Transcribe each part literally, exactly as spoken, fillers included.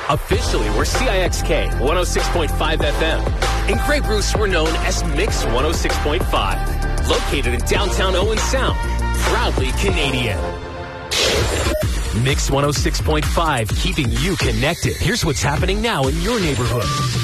Officially, we're C I X K one oh six point five F M. In Grey Bruce, we're known as Mix one oh six point five. Located in downtown Owen Sound. Proudly Canadian. Mix one oh six point five, keeping you connected. Here's what's happening now in your neighborhood.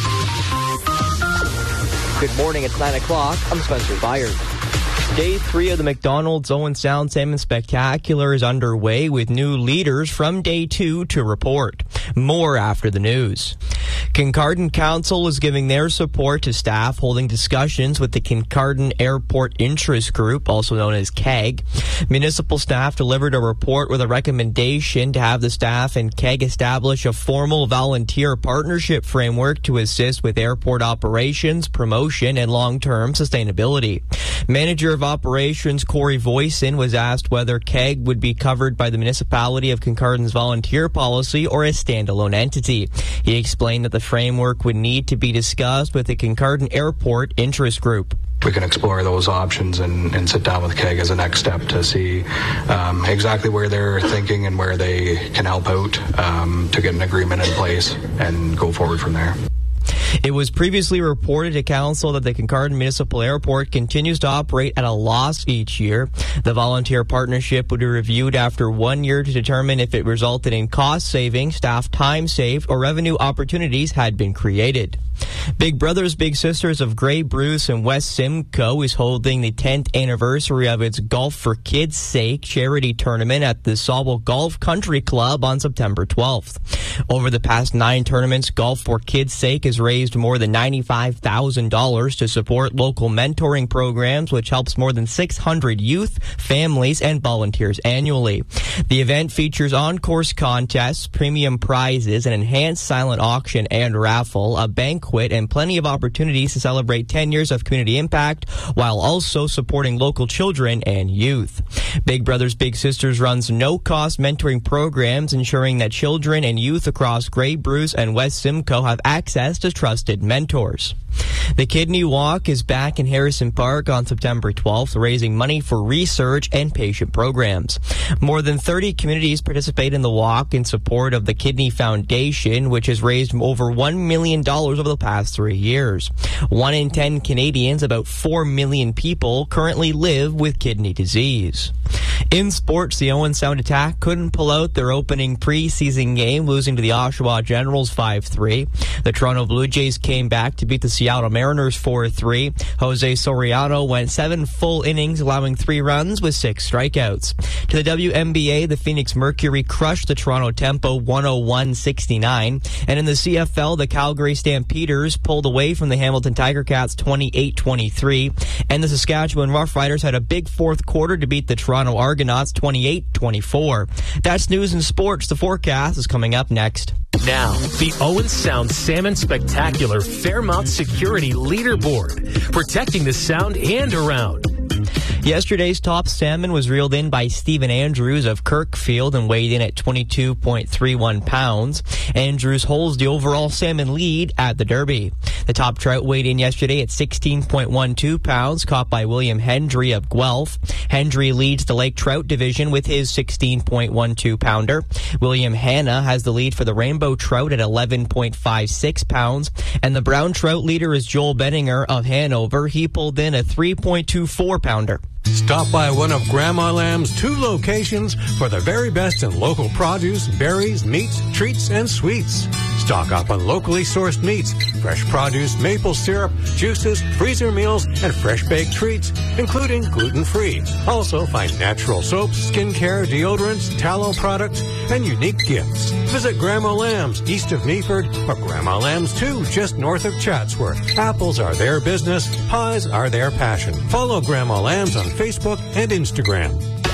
Good morning, it's nine o'clock. I'm Spencer Byers. Day three of the McDonald's Owen Sound Salmon Spectacular is underway with new leaders from day two to report. More after the news. Kincardine Council is giving their support to staff holding discussions with the Kincardine Airport Interest Group, also known as K A G. Municipal staff delivered a report with a recommendation to have the staff and K A G establish a formal volunteer partnership framework to assist with airport operations, promotion, and long-term sustainability. Manager of Operations Corey Voisin was asked whether K A G would be covered by the municipality of Kincardine's volunteer policy or a standalone entity. He explained that the framework would need to be discussed with the Kincardine Airport Interest Group. We can explore those options and, and sit down with K A G as a next step to see um, exactly where they're thinking and where they can help out um, to get an agreement in place and go forward from there. It was previously reported to Council that the Kincardine Municipal Airport continues to operate at a loss each year. The volunteer partnership would be reviewed after one year to determine if it resulted in cost savings, staff time saved, or revenue opportunities had been created. Big Brothers Big Sisters of Grey Bruce and West Simcoe is holding the tenth anniversary of its Golf for Kids' Sake charity tournament at the Sauble Golf Country Club on September twelfth. Over the past nine tournaments, Golf for Kids' Sake has raised more than ninety-five thousand dollars to support local mentoring programs, which helps more than six hundred youth, families, and volunteers annually. The event features on-course contests, premium prizes, an enhanced silent auction and raffle, a banquet, and plenty of opportunities to celebrate ten years of community impact while also supporting local children and youth. Big Brothers Big Sisters runs no-cost mentoring programs, ensuring that children and youth across Grey Bruce and West Simcoe have access to trusted mentors. The Kidney Walk is back in Harrison Park on September twelfth, raising money for research and patient programs. More than thirty communities participate in the walk in support of the Kidney Foundation, which has raised over one million dollars over the past three years. One in ten Canadians, about four million people, currently live with kidney disease. In sports, the Owen Sound Attack couldn't pull out their opening preseason game, losing to the Oshawa Generals five three. The Toronto Blue Jays came back to beat the Seattle Mariners four three. Jose Soriano went seven full innings, allowing three runs with six strikeouts. To the W N B A, the Phoenix Mercury crushed the Toronto Tempo one oh one sixty-nine. And in the C F L, the Calgary Stampeders pulled away from the Hamilton Tiger Cats twenty-eight twenty-three. And the Saskatchewan Roughriders had a big fourth quarter to beat the Toronto Argonauts twenty-eight twenty-four. That's news and sports. The forecast is coming up next. Now, the Owen Sound Salmon Spectacular Fairmount Security Leaderboard, protecting the sound and around. Yesterday's top salmon was reeled in by Stephen Andrews of Kirkfield and weighed in at twenty-two point three one pounds. Andrews holds the overall salmon lead at the Derby. The top trout weighed in yesterday at sixteen point one two pounds, caught by William Hendry of Guelph. Hendry leads the lake trout division with his sixteen point one two pounder. William Hanna has the lead for the rainbow trout at eleven point five six pounds. And the brown trout leader is Joel Benninger of Hanover. He pulled in a three point two four pounder. Stop by one of Grandma Lamb's two locations for the very best in local produce, berries, meats, treats, and sweets. Stock up on locally sourced meats, fresh produce, maple syrup, juices, freezer meals, and fresh baked treats, including gluten-free. Also find natural soaps, skincare, deodorants, tallow products, and unique gifts. Visit Grandma Lamb's east of Meaford or Grandma Lamb's two just north of Chatsworth. Apples are their business, pies are their passion. Follow Grandma Lamb's on Facebook and Instagram.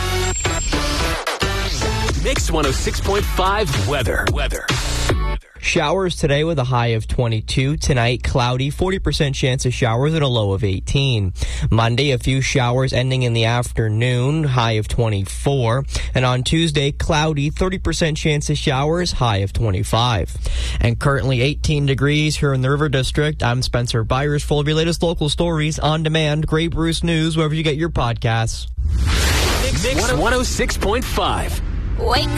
Mix one oh six point five weather. Weather. Showers today with a high of twenty-two. Tonight, cloudy, forty percent chance of showers and a low of eighteen. Monday, a few showers ending in the afternoon, high of twenty-four. And on Tuesday, cloudy, thirty percent chance of showers, high of twenty-five. And currently eighteen degrees here in the River District. I'm Spencer Byers, full of your latest local stories on demand. Grey Bruce News, wherever you get your podcasts. Mix one oh six point five. Wake